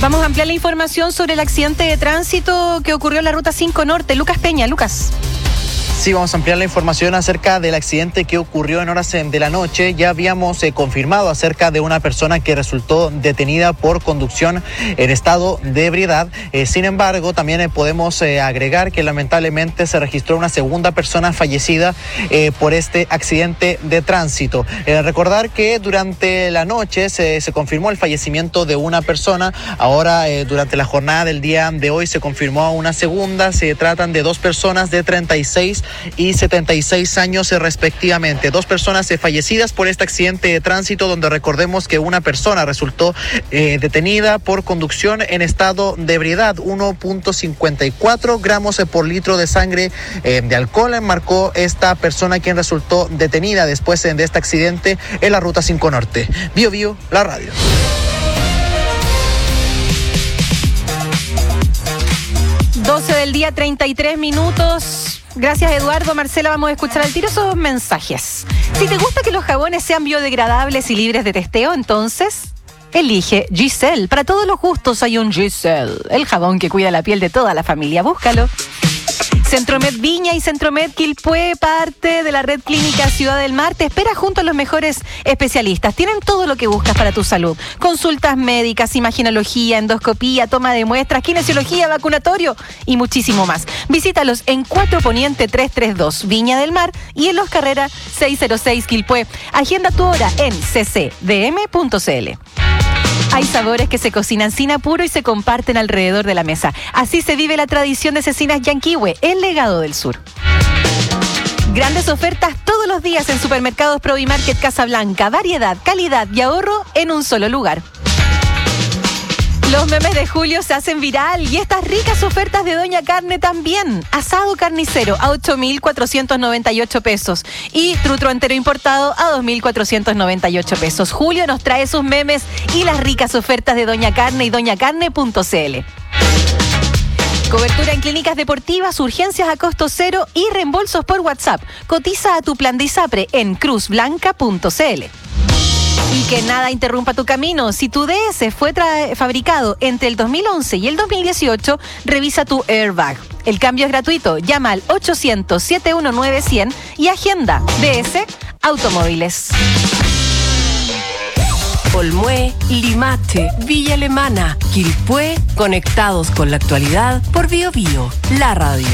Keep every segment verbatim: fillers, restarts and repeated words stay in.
Vamos a ampliar la información sobre el accidente de tránsito que ocurrió en la Ruta cinco Norte. Lucas Peña, Lucas. Sí, vamos a ampliar la información acerca del accidente que ocurrió en horas de la noche. Ya habíamos eh, confirmado acerca de una persona que resultó detenida por conducción en estado de ebriedad. Eh, sin embargo, también eh, podemos eh, agregar que lamentablemente se registró una segunda persona fallecida eh, por este accidente de tránsito. Eh, recordar que durante la noche se, se confirmó el fallecimiento de una persona. Ahora, eh, durante la jornada del día de hoy, se confirmó una segunda. Se tratan de dos personas de treinta y seis y setenta y seis años respectivamente. Dos personas eh, fallecidas por este accidente de tránsito, donde recordemos que una persona resultó eh, detenida por conducción en estado de ebriedad. uno punto cincuenta y cuatro gramos eh, por litro de sangre eh, de alcohol marcó esta persona, quien resultó detenida después eh, de este accidente en la Ruta cinco Norte. Bio Bio, la radio. doce del día, treinta y tres minutos. Gracias, Eduardo. Marcela, vamos a escuchar al tiro esos mensajes. Si te gusta que los jabones sean biodegradables y libres de testeo, entonces elige Giselle. Para todos los gustos hay un Giselle, el jabón que cuida la piel de toda la familia. Búscalo. Centromed Viña y Centromed Quilpué, parte de la red clínica Ciudad del Mar, te espera junto a los mejores especialistas. Tienen todo lo que buscas para tu salud. Consultas médicas, imaginología, endoscopía, toma de muestras, kinesiología, vacunatorio y muchísimo más. Visítalos en cuatro Poniente trescientos treinta y dos, Viña del Mar, y en Los Carreras seiscientos seis, Quilpué. Agenda tu hora en c c d m punto c l. Hay sabores que se cocinan sin apuro y se comparten alrededor de la mesa. Así se vive la tradición de Cecinas Yanquihue, el legado del sur. Grandes ofertas todos los días en Supermercados Provimarket Casablanca. Variedad, calidad y ahorro en un solo lugar. Los memes de julio se hacen viral y estas ricas ofertas de Doña Carne también. Asado carnicero a ocho mil cuatrocientos noventa y ocho pesos y trutro entero importado a dos mil cuatrocientos noventa y ocho pesos. Julio nos trae sus memes y las ricas ofertas de Doña Carne y doña carne punto c l. Cobertura en clínicas deportivas, urgencias a costo cero y reembolsos por WhatsApp. Cotiza a tu plan de ISAPRE en cruz blanca punto c l. Y que nada interrumpa tu camino. Si tu D S fue tra- fabricado entre el dos mil once y el dos mil dieciocho, revisa tu airbag. El cambio es gratuito. Llama al ochocientos, setenta y uno nueve cien y agenda D S Automóviles. Olmué, Limache, Villa Alemana, Quilpué, conectados con la actualidad por Bio Bio, la radio.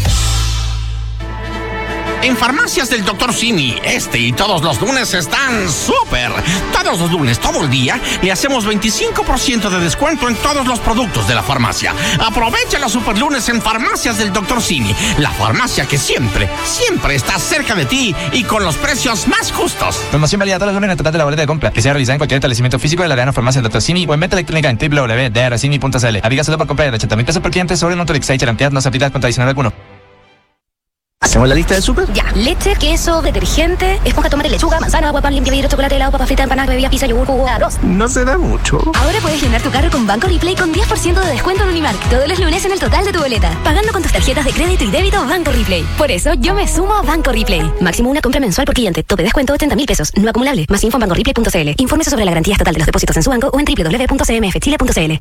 En Farmacias del doctor Simi, este y todos los lunes están súper. Todos los lunes, todo el día, le hacemos veinticinco por ciento de descuento en todos los productos de la farmacia. Aprovecha los super lunes en Farmacias del doctor Simi, la farmacia que siempre, siempre está cerca de ti y con los precios más justos. Promoción válida todos los lunes en el total de la boleta de compra, que sea realizada en cualquier establecimiento físico de la Arena Farmacia del doctor Simi o en venta electrónica en w w w punto d r simi punto c l. Aplica solo por compra de ochenta mil pesos por cliente sobre Nutrix y garantía no se aplica con tradicional alguno. ¿Hacemos la lista del súper? Ya, leche, queso, detergente, esponja, tomate, lechuga, manzana, agua, pan, limpia vidrio, chocolate, helado, papa frita, empanada, bebida, pizza, yogur, jugo, arroz. No se da mucho. Ahora puedes llenar tu carro con Banco Replay con diez por ciento de descuento en Unimark todos los lunes en el total de tu boleta, pagando con tus tarjetas de crédito y débito Banco Replay. Por eso yo me sumo a Banco Replay. Máximo una compra mensual por cliente. Tope descuento ochenta mil pesos. No acumulable. Más info en banco replay punto c l. Infórmese sobre la garantía estatal de los depósitos en su banco o en w w w punto c m f chile punto c l.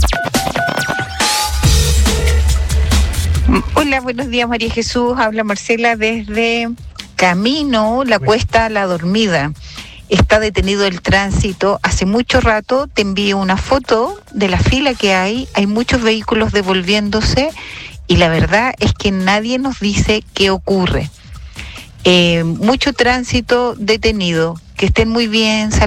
Hola, buenos días, María Jesús. Habla Marcela desde Camino, la Cuesta La Dormida. Está detenido el tránsito hace mucho rato. Te envío una foto de la fila que hay. Hay muchos vehículos devolviéndose y la verdad es que nadie nos dice qué ocurre. Eh, mucho tránsito detenido. Que estén muy bien.